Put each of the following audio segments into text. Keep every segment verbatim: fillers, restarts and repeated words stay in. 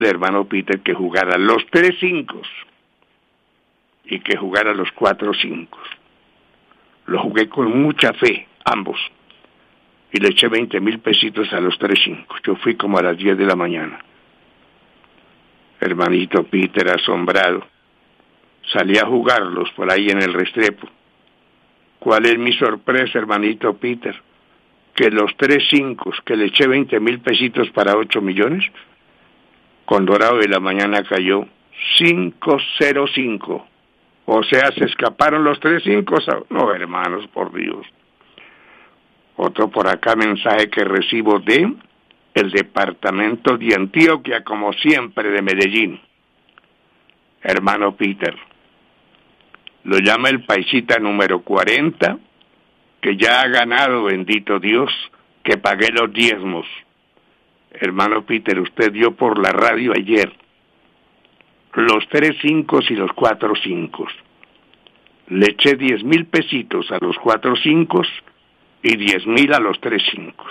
hermano Peter, que jugara los tres cinco y que jugara los cuatro cinco. Lo jugué con mucha fe, ambos, y le eché veinte mil pesitos a los tres cinco. Yo fui como a las diez de la mañana. Hermanito Peter, asombrado, salí a jugarlos por ahí en el Restrepo. ¿Cuál es mi sorpresa, hermanito Peter? Que los tres cinco, que le eché veinte mil pesitos para ocho millones, con Dorado de la Mañana cayó cinco cero cinco. O sea, se escaparon los tres cinco. No, hermanos, por Dios. Otro por acá mensaje que recibo de el departamento de Antioquia, como siempre, de Medellín. Hermano Peter, lo llama el paisita número cuarenta, que ya ha ganado, bendito Dios, que pagué los diezmos. Hermano Peter, usted dio por la radio ayer los tres cinco y los cuatro cinco. Le eché diez mil pesitos a los cuatro cinco y diez mil a los tres cinco.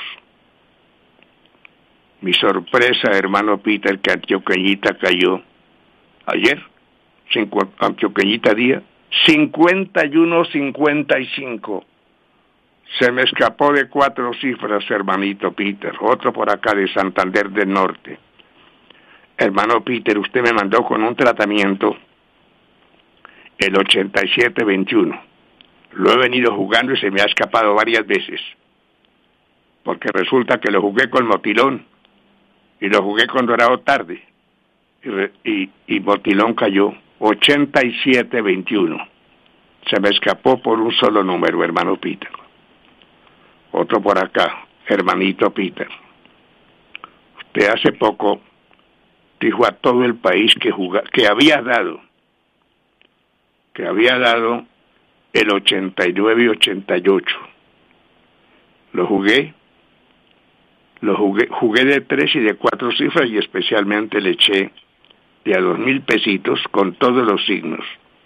Mi sorpresa, hermano Peter, que Antioqueñita cayó ayer, cincu- Antioqueñita día, cincuenta y uno cincuenta y cinco. Se me escapó de cuatro cifras, hermanito Peter. Otro por acá de Santander del Norte. Hermano Peter, usted me mandó con un tratamiento el ochenta y siete veintiuno. Lo he venido jugando y se me ha escapado varias veces. Porque resulta que lo jugué con Motilón y lo jugué con Dorado tarde. Y, re, y, y Motilón cayó ochenta y siete veintiuno. Se me escapó por un solo número, hermano Peter. Otro por acá, hermanito Peter. Usted hace poco dijo a todo el país que juga, que había dado, que había dado el ochenta y nueve y ochenta y ocho. Lo jugué, lo jugué, jugué de tres y de cuatro cifras y especialmente le eché de a dos mil pesitos con todos los signos.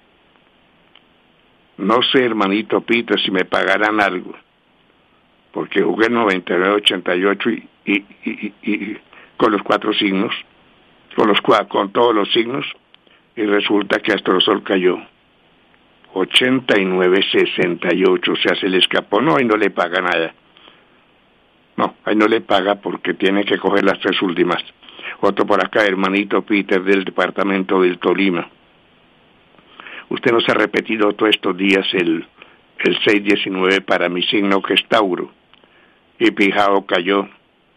No sé, hermanito Peter, si me pagarán algo, porque jugué noventa y nueve ochenta y ocho y, y, y, y, y con los cuatro signos, con los con todos los signos, y resulta que Astrosol cayó ochenta y nueve sesenta y ocho, o sea, se le escapó. No, ahí no le paga nada. No, ahí no le paga porque tiene que coger las tres últimas. Otro por acá, hermanito Peter, del departamento del Tolima. Usted nos ha repetido todos estos días el, el seis diecinueve para mi signo, que es Tauro, y Pijao cayó,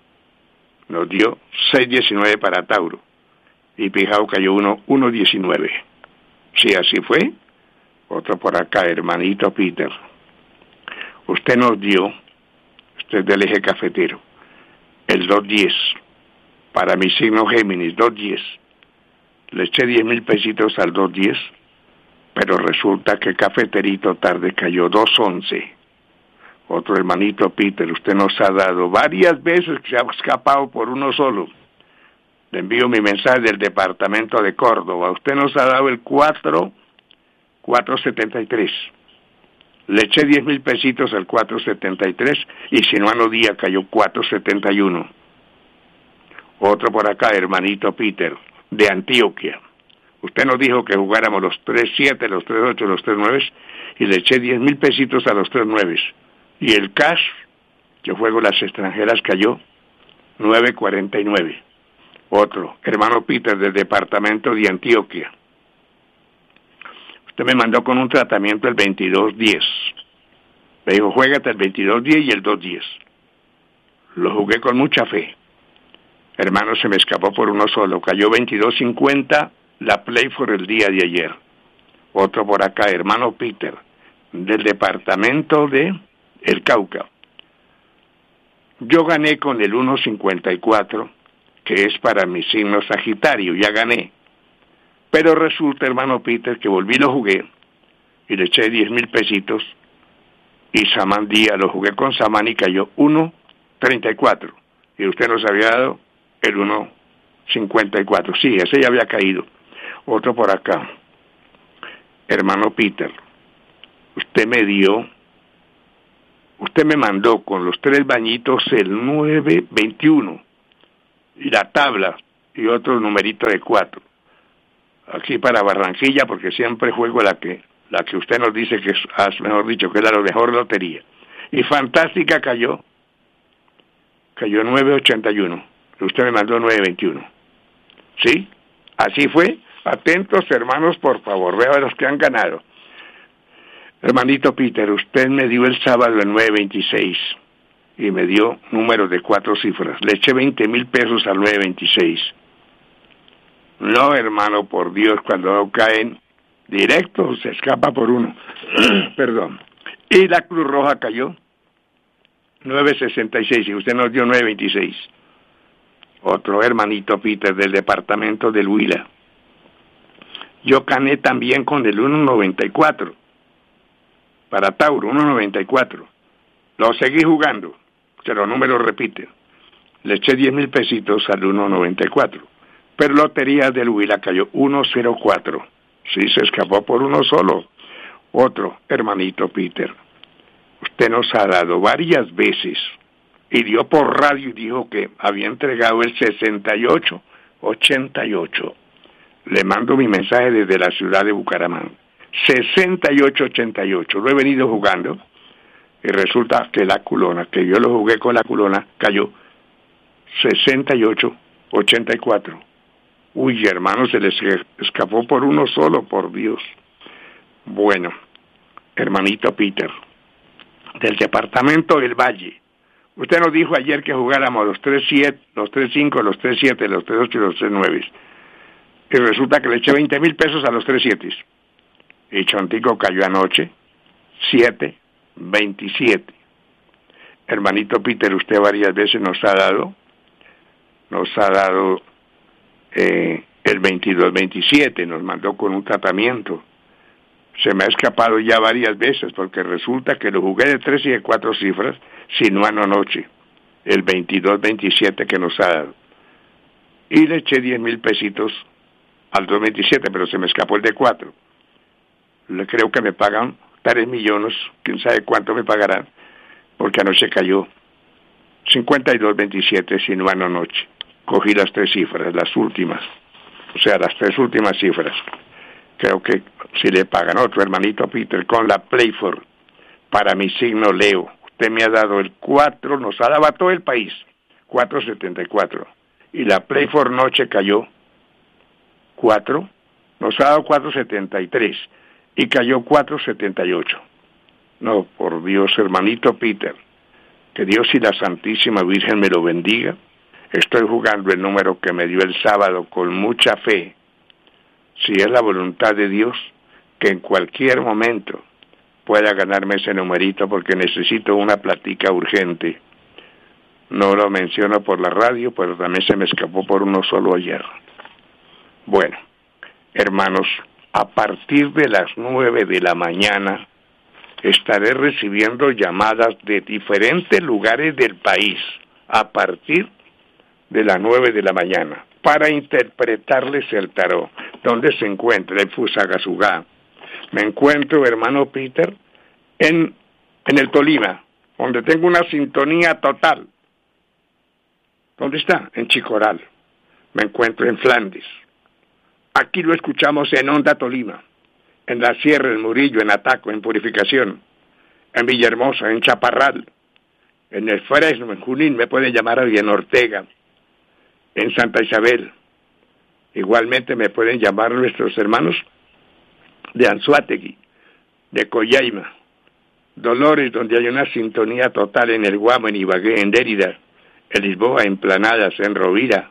nos dio seis diecinueve para Tauro, y Pijao cayó uno diecinueve. Sí, así fue. Otro por acá, hermanito Peter. Usted nos dio, usted del eje cafetero, el dos diez, para mi signo Géminis, dos diez. Le eché diez mil pesitos al dos diez, pero resulta que cafeterito tarde cayó dos once. Otro hermanito Peter, usted nos ha dado varias veces que se ha escapado por uno solo. Le envío mi mensaje del departamento de Córdoba. Usted nos ha dado el cuatro setenta y tres. Le eché diez mil pesitos al cuatro setenta y tres y Sinuano Díaz cayó cuatro setenta y uno. Otro por acá, hermanito Peter, de Antioquia. Usted nos dijo que jugáramos los tres siete, los tres ocho, los tres nueve y le eché diez mil pesitos a los tres nueve. Y el cash, yo juego las extranjeras, cayó nueve cuarenta y nueve. Otro, hermano Peter, del departamento de Antioquia. Usted me mandó con un tratamiento el veintidós diez. Me dijo, juégate el veintidós diez y el dos diez. Lo jugué con mucha fe. Hermano, se me escapó por uno solo. Cayó veintidós cincuenta la play for el día de ayer. Otro por acá, hermano Peter, del departamento de El Cauca. Yo gané con el uno cincuenta y cuatro, que es para mi signo Sagitario, ya gané. Pero resulta, hermano Peter, que volví y lo jugué, y le eché diez mil pesitos, y Samán Díaz, lo jugué con Samán y cayó uno treinta y cuatro, y usted nos había dado el uno cincuenta y cuatro, sí, ese ya había caído. Otro por acá, hermano Peter, usted me dio, usted me mandó con los tres bañitos el nueve veintiuno, y la tabla, y otro numerito de cuatro. Aquí para Barranquilla, porque siempre juego la que la que usted nos dice que es, mejor dicho, que es la mejor lotería. Y Fantástica cayó, cayó nueve ochenta y uno. Usted me mandó nueve veintiuno. ¿Sí? Así fue. Atentos, hermanos, por favor, veo a los que han ganado. Hermanito Peter, usted me dio el sábado el nueve veintiséis y me dio números de cuatro cifras. Le eché veinte mil pesos al nueve veintiséis. No, hermano, por Dios, cuando caen directo se escapa por uno. Perdón. Y la Cruz Roja cayó nueve sesenta y seis y usted nos dio nueve veintiséis. Otro hermanito Peter del departamento del Huila. Yo gané también con el uno noventa y cuatro. Para Tauro, uno noventa y cuatro. Lo seguí jugando, que los números repiten. Le eché diez mil pesitos al uno noventa y cuatro. Pero Lotería del Huila cayó uno cero cuatro. Sí, se escapó por uno solo. Otro, hermanito Peter. Usted nos ha dado varias veces y dio por radio y dijo que había entregado el sesenta y ocho ochenta y ocho. Le mando mi mensaje desde la ciudad de Bucaramanga. sesenta y ocho ochenta y ocho. Lo he venido jugando y resulta que la culona, que yo lo jugué con la culona, cayó sesenta y ocho ochenta y cuatro. Uy, hermano, se les escapó por uno solo, por Dios. Bueno, hermanito Peter, del departamento del Valle. Usted nos dijo ayer que jugáramos los tres siete, los tres cinco, los tres siete, los tres ocho y los tres nueve. Y resulta que le eché veinte mil pesos a los tres siete. Y Chontico cayó anoche, siete veintisiete. Hermanito Peter, usted varias veces nos ha dado, nos ha dado eh, el veintidós veintisiete, nos mandó con un tratamiento. Se me ha escapado ya varias veces porque resulta que lo jugué de tres y de cuatro cifras, sino anoche, el veintidós veintisiete que nos ha dado. Y le eché diez mil pesitos al dos veintisiete, pero se me escapó el de cuatro. Le creo que me pagan tres millones, quién sabe cuánto me pagarán, porque anoche cayó cincuenta y dos veintisiete, sino anoche. Cogí las tres cifras, las últimas, o sea, las tres últimas cifras. Creo que si le pagan otro, hermanito Peter, con la Playfor, para mi signo Leo. Usted me ha dado el cuatro, nos ha dado a todo el país, cuatro setenta y cuatro. Y la Playfor noche cayó cuatro, nos ha dado cuatro setenta y tres. Y cayó cuatro setenta y ocho. No, por Dios, hermanito Peter, que Dios y la Santísima Virgen me lo bendiga. Estoy jugando el número que me dio el sábado con mucha fe. Si es la voluntad de Dios, que en cualquier momento pueda ganarme ese numerito porque necesito una platica urgente. No lo menciono por la radio, pero también se me escapó por uno solo ayer. Bueno, hermanos, a partir de las nueve de la mañana estaré recibiendo llamadas de diferentes lugares del país a partir de las nueve de la mañana para interpretarles el tarot. ¿Dónde se encuentra el Fusagasugá? Me encuentro, hermano Peter, en, en el Tolima, donde tengo una sintonía total. ¿Dónde está? En Chicoral. Me encuentro en Flandes. Aquí lo escuchamos en Onda Tolima, en la Sierra, en Murillo, en Ataco, en Purificación, en Villahermosa, en Chaparral, en el Fresno, en Junín, me pueden llamar hoy en Ortega, en Santa Isabel. Igualmente me pueden llamar nuestros hermanos de Anzoátegui, de Coyaima, Dolores, donde hay una sintonía total en el Guamo, en Ibagué, en Lérida, en Lisboa, en Planadas, en Rovira,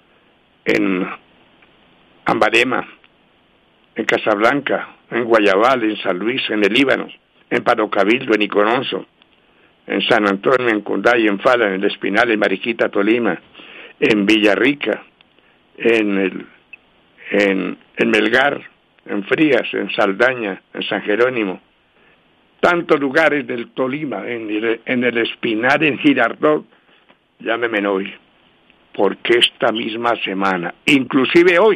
en Ambarema, en Casablanca, en Guayabal, en San Luis, en el Líbano, en Parocabildo, en Icononso, en San Antonio, en Cunday, en Fala, en el Espinal, en Mariquita, Tolima, en Villarrica, en el en, en Melgar, en Frías, en Saldaña, en San Jerónimo, tantos lugares del Tolima, en el, en el Espinal, en Girardot. Llámeme hoy, porque esta misma semana, inclusive hoy,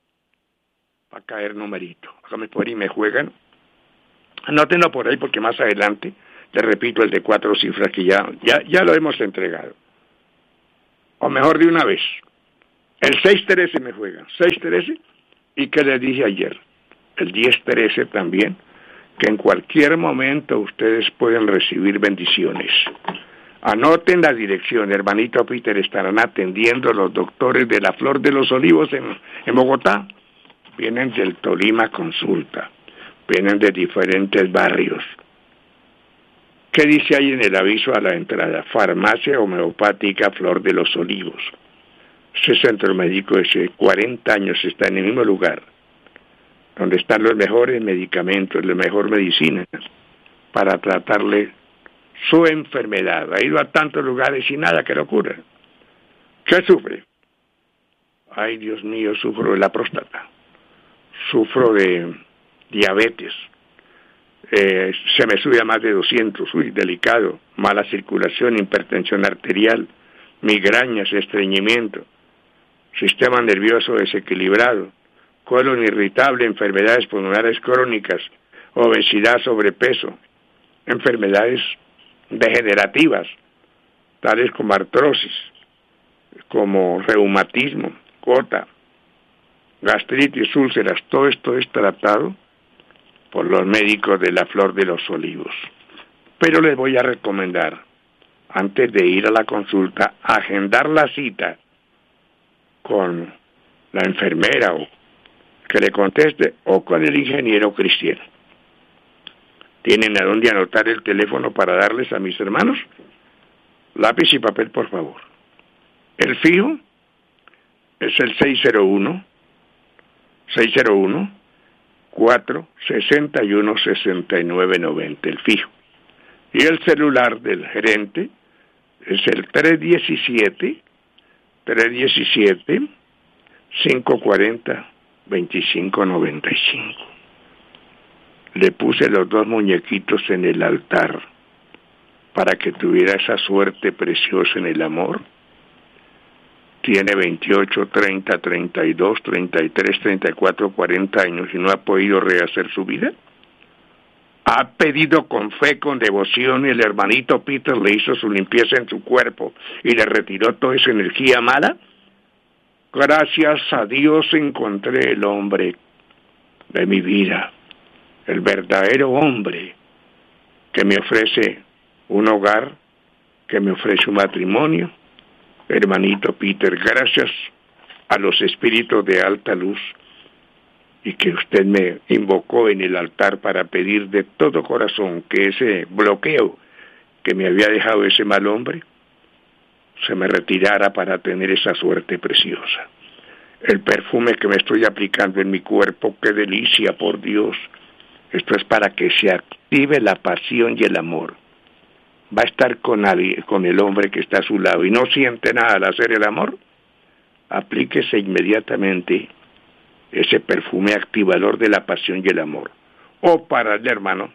va a caer numerito. Hágame por ahí, me juegan. Anótenlo por ahí porque más adelante, les repito, el de cuatro cifras que ya, ya, ya lo hemos entregado. O mejor de una vez. El seis trece me juegan, seis trece, y que les dije ayer, el diez trece también, que en cualquier momento ustedes pueden recibir bendiciones. Anoten la dirección, hermanito Peter, estarán atendiendo los doctores de la Flor de los Olivos en, en Bogotá. Vienen del Tolima Consulta, vienen de diferentes barrios. ¿Qué dice ahí en el aviso a la entrada? Farmacia homeopática Flor de los Olivos. Ese centro médico hace cuarenta años está en el mismo lugar, donde están los mejores medicamentos, la mejor medicina, para tratarle su enfermedad. Ha ido a tantos lugares y nada que lo cura. ¿Qué sufre? Ay, Dios mío, sufro de la próstata, sufro de diabetes, eh, se me sube a más de doscientos, uy, delicado, mala circulación, hipertensión arterial, migrañas, estreñimiento, sistema nervioso desequilibrado, colon irritable, enfermedades pulmonares crónicas, obesidad, sobrepeso, enfermedades degenerativas, tales como artrosis, como reumatismo, gota, gastritis, úlceras. Todo esto es tratado por los médicos de la Flor de los Olivos. Pero les voy a recomendar, antes de ir a la consulta, agendar la cita con la enfermera o que le conteste, o con el ingeniero Cristiano. ¿Tienen a dónde anotar el teléfono para darles a mis hermanos? Lápiz y papel, por favor. El fijo es el seis cero uno, cuatro seis uno, seis nueve nueve cero, el fijo. Y el celular del gerente es el tres diecisiete, tres diecisiete, cinco cuarenta, veinticinco noventa y cinco. Le puse los dos muñequitos en el altar para que tuviera esa suerte preciosa en el amor. Tiene veintiocho, treinta, treinta y dos, treinta y tres, treinta y cuatro, cuarenta años y no ha podido rehacer su vida. Ha pedido con fe, con devoción, y el hermanito Peter le hizo su limpieza en su cuerpo y le retiró toda esa energía mala. Gracias a Dios encontré el hombre de mi vida, el verdadero hombre que me ofrece un hogar, que me ofrece un matrimonio. Hermanito Peter, gracias a los espíritus de alta luz y que usted me invocó en el altar para pedir de todo corazón que ese bloqueo que me había dejado ese mal hombre se me retirara para tener esa suerte preciosa. El perfume que me estoy aplicando en mi cuerpo, qué delicia, por Dios. Esto es para que se active la pasión y el amor. Va a estar con, alguien, con el hombre que está a su lado y no siente nada al hacer el amor. Aplíquese inmediatamente ese perfume activador de la pasión y el amor. O para el hermano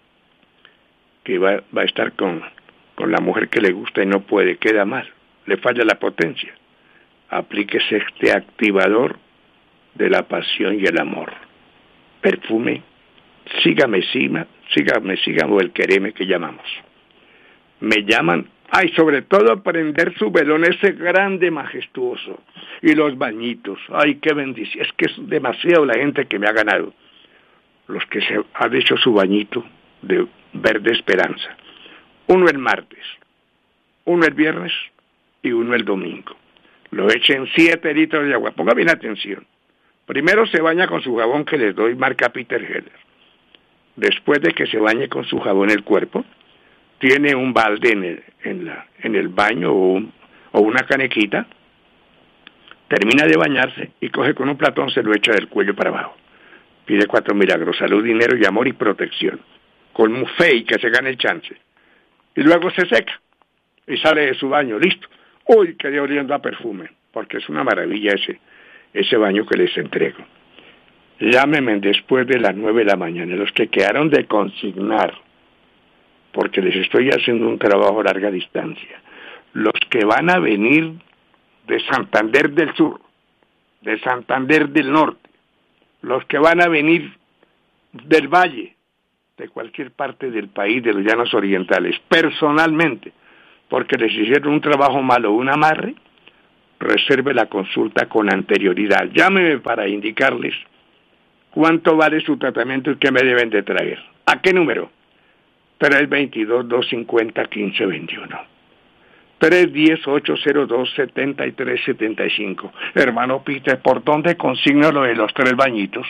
que va, va a estar con, con la mujer que le gusta y no puede, queda mal, le falla la potencia. Aplíquese este activador de la pasión y el amor. Perfume, sígame, sígame, sígame, sígame, o el quereme que llamamos. Me llaman, ay, sobre todo prender su velón ese grande, majestuoso, y los bañitos, ay, qué bendición, es que es demasiado la gente que me ha ganado, los que se han hecho su bañito de verde esperanza, uno el martes, uno el viernes y uno el domingo, lo echen siete litros de agua, ponga bien atención, primero se baña con su jabón que les doy marca Peter Heller, después de que se bañe con su jabón el cuerpo, tiene un balde en el, en la, en el baño o, un, o una canequita, termina de bañarse y coge con un platón, se lo echa del cuello para abajo. Pide cuatro milagros, salud, dinero y amor y protección, con fe y que se gane el chance. Y luego se seca y sale de su baño, listo. Uy, quedé oliendo a perfume, porque es una maravilla ese, ese baño que les entrego. Llámenme después de las nueve de la mañana, los que quedaron de consignar, porque les estoy haciendo un trabajo a larga distancia. Los que van a venir de Santander del Sur, de Santander del Norte, los que van a venir del Valle, de cualquier parte del país, de los llanos orientales, personalmente, porque les hicieron un trabajo malo, un amarre, reserve la consulta con anterioridad. Llámeme para indicarles cuánto vale su tratamiento y qué me deben de traer. ¿A qué número? tres dos dos, dos cinco cero, uno cinco dos uno. tres uno cero, ocho cero dos, siete tres siete cinco. Hermano Peter, ¿por dónde consigno lo de los tres bañitos?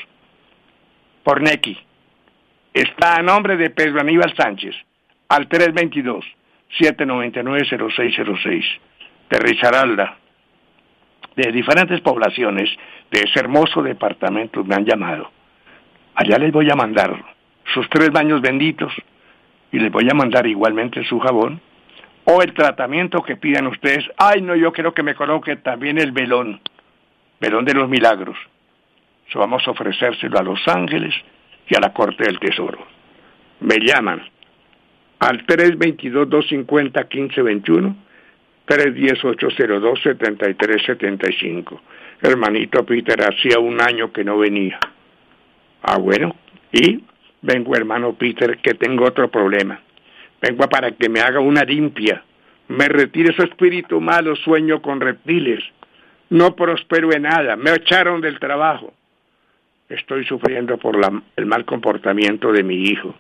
Por Nequi. Está a nombre de Pedro Aníbal Sánchez, al tres dos dos, siete nueve nueve, cero seis cero seis. De Risaralda, de diferentes poblaciones de ese hermoso departamento me han llamado. Allá les voy a mandar sus tres baños benditos y les voy a mandar igualmente su jabón o el tratamiento que pidan ustedes. Ay, no, yo quiero que me coloque también el velón, velón de los milagros. Eso vamos a ofrecérselo a los ángeles y a la corte del tesoro. Me llaman al tres dos dos, dos cinco cero, uno cinco dos uno, tres uno cero, ocho cero dos, siete tres siete cinco. Hermanito Peter, hacía un año que no venía. Ah, bueno, y vengo, hermano Peter, que tengo otro problema. Vengo para que me haga una limpia, me retire ese espíritu malo, sueño con reptiles. No prospero en nada, me echaron del trabajo. Estoy sufriendo por la, el mal comportamiento de mi hijo.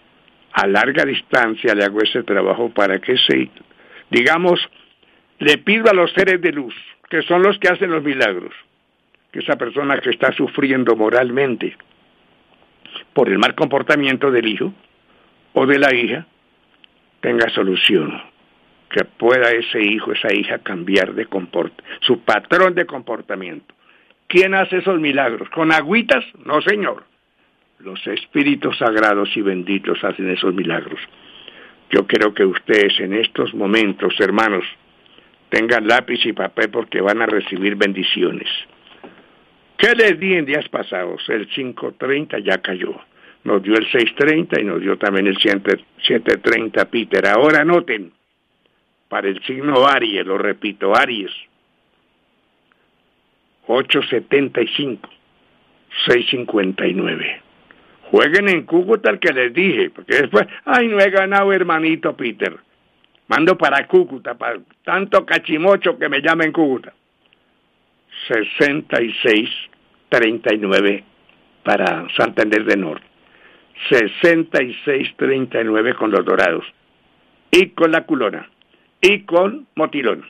A larga distancia le hago ese trabajo para que se, digamos, le pido a los seres de luz, que son los que hacen los milagros, que esa persona que está sufriendo moralmente por el mal comportamiento del hijo o de la hija, tenga solución, que pueda ese hijo, esa hija cambiar de comport- su patrón de comportamiento. ¿Quién hace esos milagros? ¿Con agüitas? No, señor. Los espíritus sagrados y benditos hacen esos milagros. Yo quiero que ustedes en estos momentos, hermanos, tengan lápiz y papel porque van a recibir bendiciones. ¿Qué les di en días pasados? El cinco treinta ya cayó. Nos dio el seis treinta y nos dio también el siete treinta, Peter. Ahora anoten, para el signo Aries, lo repito, Aries, ocho setenta y cinco, seis cincuenta y nueve. Jueguen en Cúcuta el que les dije, porque después, ay, no he ganado, hermanito Peter. Mando para Cúcuta, para tanto cachimocho que me llama en Cúcuta. sesenta y seis treinta y nueve para Santander de Norte. sesenta y seis treinta y nueve con los dorados. Y con la culona. Y con motilón.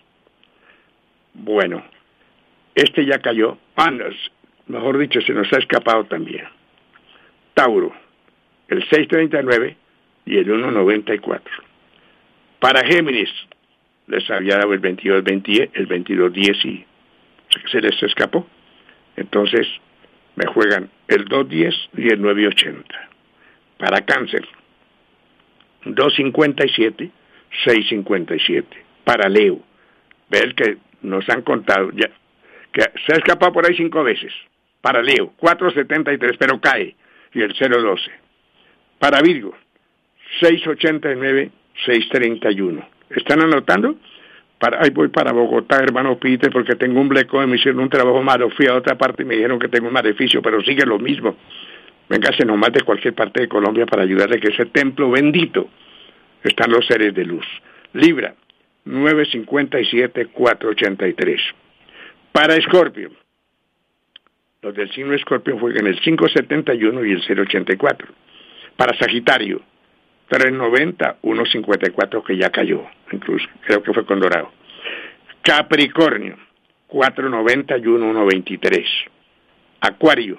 Bueno, este ya cayó. Ah, no, mejor dicho, se nos ha escapado también. Tauro, el seis treinta y nueve y el uno noventa y cuatro. Para Géminis, les había dado el veintidós veinte, el veintidós diez y se les escapó. Entonces, me juegan el dos diez y el nueve ochenta. Para Cáncer, dos cincuenta y siete, seis cincuenta y siete. Para Leo, ver que nos han contado, ya, que se ha escapado por ahí cinco veces. Para Leo, cuatro setenta y tres, pero cae, y el cero doce. Para Virgo, seis ochenta y nueve, seis treinta y uno. ¿Están anotando? Para, ahí voy para Bogotá, hermano Peter, porque tengo un bleco, me hicieron un trabajo malo, fui a otra parte y me dijeron que tengo un maleficio, pero sigue lo mismo. Véngase nomás de cualquier parte de Colombia para ayudarle, que ese templo bendito están los seres de luz. Libra, nueve cincuenta y siete, cuatro ochenta y tres. Para Escorpio, los del signo Escorpio juegan el cinco setenta y uno y el cero ochenta y cuatro. Para Sagitario, tres noventa, uno cincuenta y cuatro, que ya cayó, incluso, creo que fue con dorado. Capricornio, cuatro noventa y uno, uno veintitrés. Acuario,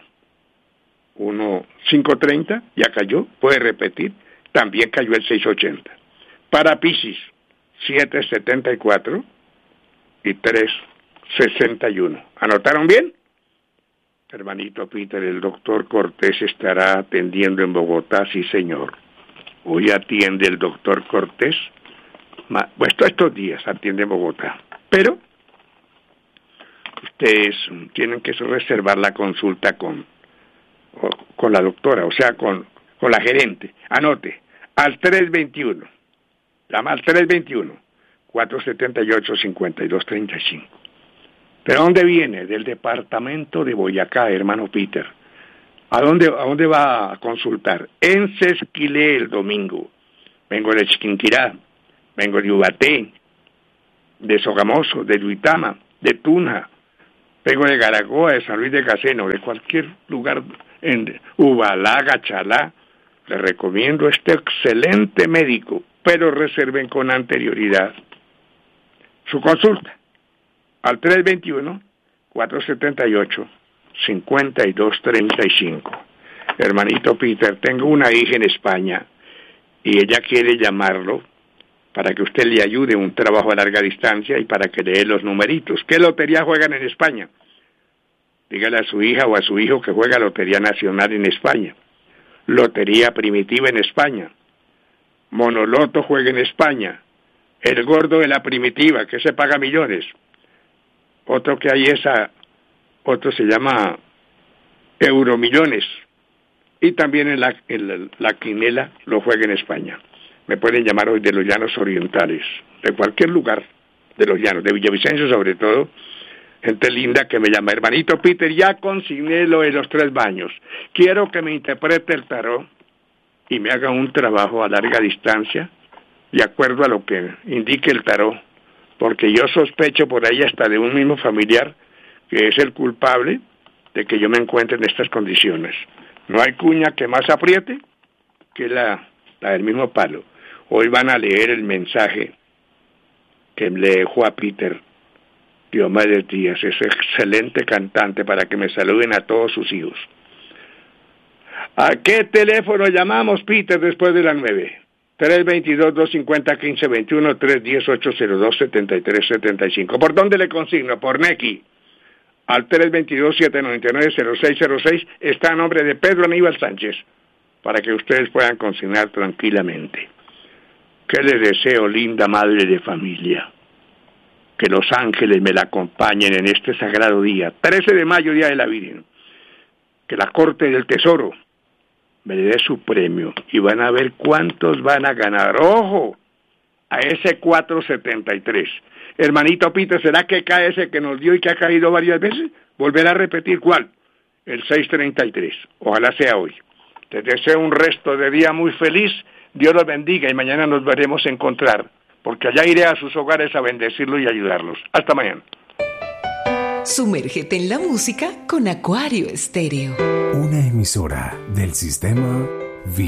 uno cinco treinta, ya cayó, puede repetir, también cayó el seis ochenta. Para Piscis, siete setenta y cuatro y tres sesenta y uno. ¿Anotaron bien? Hermanito Peter, el doctor Cortés estará atendiendo en Bogotá, sí señor. Hoy atiende el doctor Cortés, pues todos estos días atiende en Bogotá, pero ustedes tienen que reservar la consulta con, con la doctora, o sea, con, con la gerente. Anote, al tres veintiuno, llama al tres veintiuno, cuatro setenta y ocho, cincuenta y dos treinta y cinco. ¿Pero dónde viene? Del departamento de Boyacá, hermano Peter. ¿A dónde, a dónde va a consultar? En Sesquilé el domingo. Vengo de Chiquinquirá, vengo de Ubaté, de Sogamoso, de Duitama, de Tunja, pego de Garagoa, de San Luis de Caseno, de cualquier lugar, en Ubalá, Gachalá, les recomiendo este excelente médico, pero reserven con anterioridad su consulta al tres veintiuno, cuatro setenta y ocho, cincuenta y dos treinta y cinco. Hermanito Peter, tengo una hija en España y ella quiere llamarlo para que usted le ayude un trabajo a larga distancia y para que le dé los numeritos. ¿Qué lotería juegan en España? Dígale a su hija o a su hijo que juega Lotería Nacional en España, Lotería Primitiva en España, Monoloto juega en España, El Gordo de la Primitiva, que se paga millones. Otro que hay esa, otro se llama Euromillones. Y también en la, en la, la quinela lo juega en España. Me pueden llamar hoy de los Llanos Orientales, de cualquier lugar de los Llanos, de Villavicencio sobre todo, gente linda que me llama, hermanito Peter, ya consigné lo de los tres baños, quiero que me interprete el tarot y me haga un trabajo a larga distancia, de acuerdo a lo que indique el tarot, porque yo sospecho por ahí hasta de un mismo familiar que es el culpable de que yo me encuentre en estas condiciones. No hay cuña que más apriete que la, la del mismo palo. Hoy van a leer el mensaje que le dejó a Peter Diomedes Díaz, ese excelente cantante, para que me saluden a todos sus hijos. ¿A qué teléfono llamamos, Peter, después de las nueve? tres veintidós, doscientos cincuenta, quince veintiuno, tres diez, ocho cero dos, setenta y tres setenta y cinco. ¿Por dónde le consigno? Por Nequi. Al tres veintidós, setecientos noventa y nueve, cero seis cero seis está a nombre de Pedro Aníbal Sánchez, para que ustedes puedan consignar tranquilamente. ¿Qué les deseo, linda madre de familia? Que los ángeles me la acompañen en este sagrado día, trece de mayo, Día de la Virgen. Que la Corte del Tesoro me dé su premio y van a ver cuántos van a ganar. ¡Ojo! A ese cuatrocientos setenta y tres. Hermanito Peter, ¿será que cae ese que nos dio y que ha caído varias veces? Volverá a repetir, ¿cuál? El seiscientos treinta y tres. Ojalá sea hoy. Les deseo un resto de día muy feliz. Dios los bendiga y mañana nos veremos encontrar, porque allá iré a sus hogares a bendecirlos y ayudarlos. Hasta mañana. Sumérgete en la música con Acuario Estéreo. Una emisora del Sistema